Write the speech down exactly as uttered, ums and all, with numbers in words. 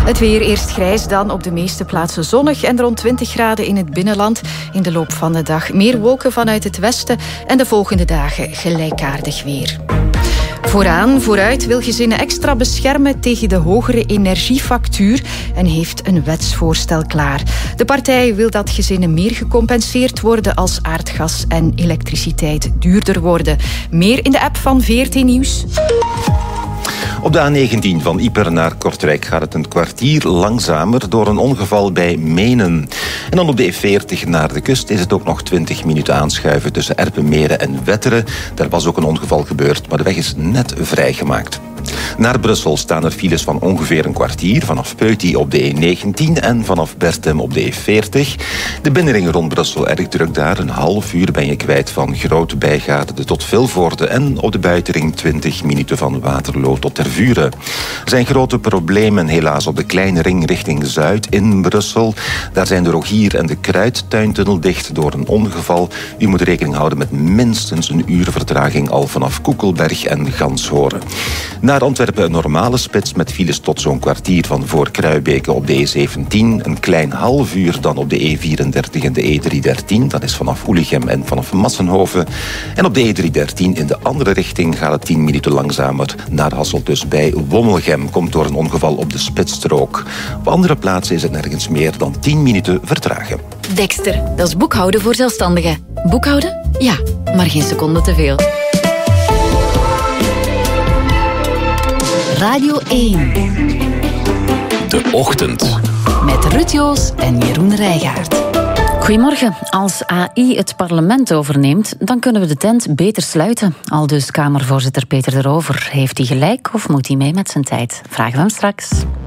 Het weer eerst grijs, dan op de meeste plaatsen zonnig en rond twintig graden in het binnenland. In de loop van de dag meer wolken vanuit het westen en de volgende dagen gelijkaardig weer. Vooraan, vooruit wil gezinnen extra beschermen tegen de hogere energiefactuur en heeft een wetsvoorstel klaar. De partij wil dat gezinnen meer gecompenseerd worden als aardgas en elektriciteit duurder worden. Meer in de app van V R T Nieuws. Op de A negentien van Ieper naar Kortrijk gaat het een kwartier langzamer door een ongeval bij Menen. En dan op de E veertig naar de kust is het ook nog twintig minuten aanschuiven tussen Erpenmeren en Wetteren. Daar was ook een ongeval gebeurd, maar de weg is net vrijgemaakt. Naar Brussel staan er files van ongeveer een kwartier vanaf Peuty op de E negentien en vanaf Bertem op de E veertig. De binnenring rond Brussel erg druk daar. Een half uur ben je kwijt van Grote Bijgaarde tot Vilvoorde en op de buitenring twintig minuten van Waterloo tot Tervuren. Er zijn grote problemen helaas op de kleine ring richting Zuid in Brussel. Daar zijn de Rogier en de Kruidtuintunnel dicht door een ongeval. U moet rekening houden met minstens een uur vertraging al vanaf Koekelberg en Ganshoren. Naar Antwerpen een normale spits met files tot zo'n kwartier van voor Kruibeke op de E zeventien. Een klein half uur dan op de E vierendertig en de E driehonderddertien. Dat is vanaf Oelichem en vanaf Massenhoven. En op de E driehonderddertien in de andere richting gaat het tien minuten langzamer naar Hasselt. Dus bij Wommelgem komt door een ongeval op de spitsstrook. Op andere plaatsen is het nergens meer dan tien minuten vertragen. Dexter, dat is boekhouden voor zelfstandigen. Boekhouden? Ja, maar geen seconde te veel. Radio één. De Ochtend. Met Ruud Joos en Jeroen Rijgaard. Goedemorgen. Als A I het parlement overneemt, dan kunnen we de tent beter sluiten. Aldus Kamervoorzitter Peter de Rover. Heeft hij gelijk of moet hij mee met zijn tijd? Vragen we hem straks.